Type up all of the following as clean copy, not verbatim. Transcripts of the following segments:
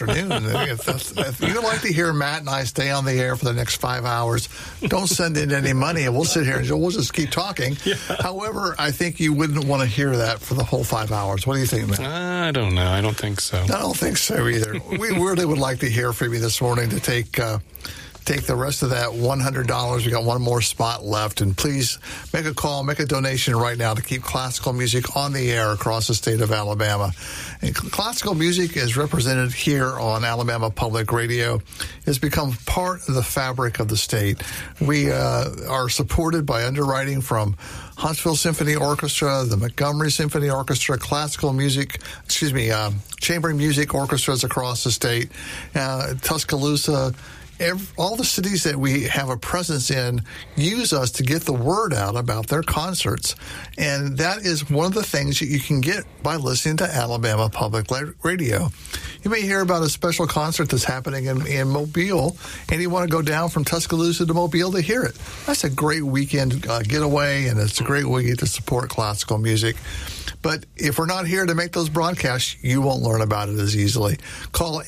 If you'd like to hear Matt and I stay on the air for the next 5 hours, don't send in any money, and we'll sit here and we'll just keep talking. Yeah. However, I think you wouldn't want to hear that for the whole 5 hours. What do you think, Matt? I don't know. I don't think so. I don't think so either. We really would like to hear from you this morning to take the rest of that $100. We got one more spot left, and please make a call, make a donation right now to keep classical music on the air across the state of Alabama. And classical music is represented here on Alabama Public Radio. It's become part of the fabric of the state. We are supported by underwriting from Huntsville Symphony Orchestra, the Montgomery Symphony Orchestra, chamber music orchestras across the state, Tuscaloosa. All the cities that we have a presence in use us to get the word out about their concerts. And that is one of the things that you can get by listening to Alabama Public Radio. You may hear about a special concert that's happening in Mobile, and you want to go down from Tuscaloosa to Mobile to hear it. That's a great weekend getaway, and it's a great way to support classical music. But if we're not here to make those broadcasts, you won't learn about it as easily. Call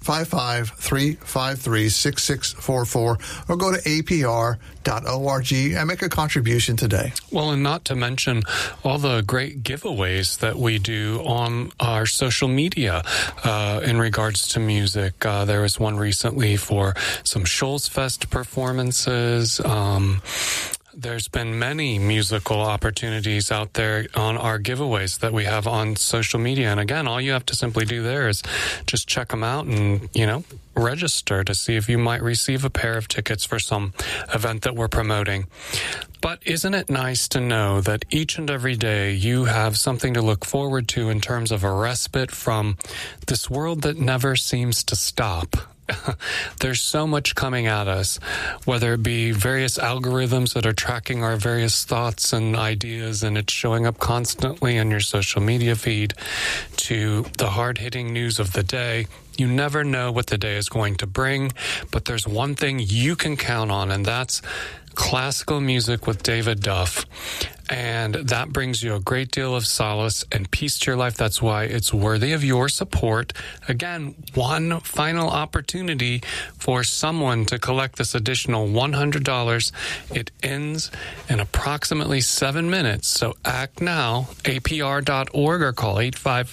855-353-6644 or go to apr.org and make a contribution today. Well, and not to mention all the great giveaways that we do on our social media in regards to music. There was one recently for some Shoals Fest performances. There's been many musical opportunities out there on our giveaways that we have on social media. And again, all you have to simply do there is just check them out and, register to see if you might receive a pair of tickets for some event that we're promoting. But isn't it nice to know that each and every day you have something to look forward to in terms of a respite from this world that never seems to stop? There's so much coming at us, whether it be various algorithms that are tracking our various thoughts and ideas, and it's showing up constantly in your social media feed, to the hard-hitting news of the day. You never know what the day is going to bring, but there's one thing you can count on, and that's classical music with David Duff. And that brings you a great deal of solace and peace to your life. That's why it's worthy of your support. Again, one final opportunity for someone to collect this additional $100. It ends in approximately 7 minutes. So act now, apr.org, or call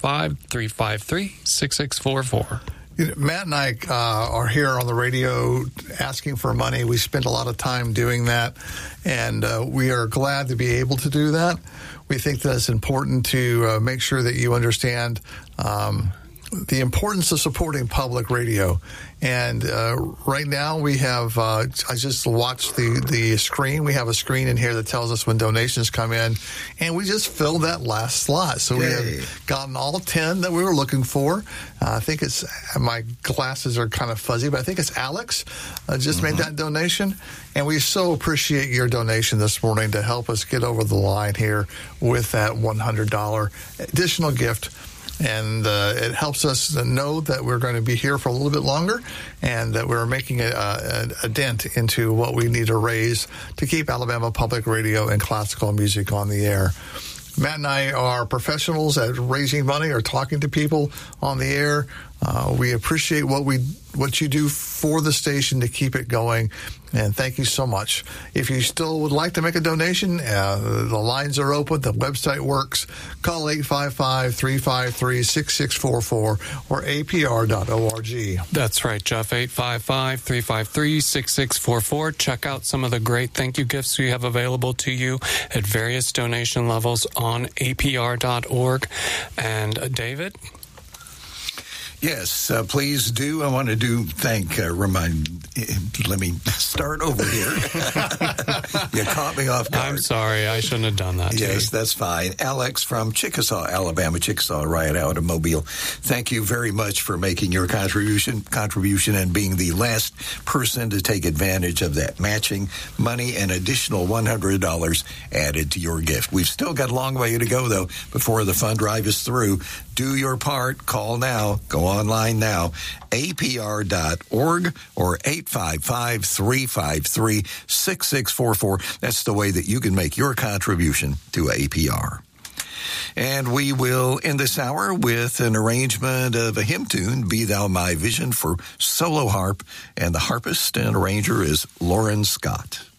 855-353-6644. Matt and I are here on the radio asking for money. We spend a lot of time doing that, and we are glad to be able to do that. We think that it's important to make sure that you understand the importance of supporting public radio. And right now we have, I just watched the screen. We have a screen in here that tells us when donations come in, and we just filled that last slot. So we have gotten all 10 that we were looking for. I think it's, my glasses are kind of fuzzy, but I think it's Alex just made that donation. And we so appreciate your donation this morning to help us get over the line here with that $100 additional gift. And it helps us know that we're going to be here for a little bit longer, and that we're making a dent into what we need to raise to keep Alabama Public Radio and classical music on the air. Matt and I are professionals at raising money or talking to people on the air. We appreciate what you do for the station to keep it going, and thank you so much. If you still would like to make a donation, the lines are open, the website works. Call 855-353-6644 or apr.org. That's right, Jeff, 855-353-6644. Check out some of the great thank you gifts we have available to you at various donation levels on apr.org. And David? Yes, please do. I want to let me start over here. You caught me off guard. I'm sorry. I shouldn't have done that. Yes, that's fine. Alex from Chickasaw, Alabama, Chickasaw, right out of Mobile. Thank you very much for making your contribution and being the last person to take advantage of that matching money and additional $100 added to your gift. We've still got a long way to go, though, before the fund drive is through. Do your part. Call now. Go online now. apr.org or 855-353-6644. That's the way that you can make your contribution to APR. And we will end this hour with an arrangement of a hymn tune, Be Thou My Vision, for solo harp, and the harpist and arranger is Lauren Scott.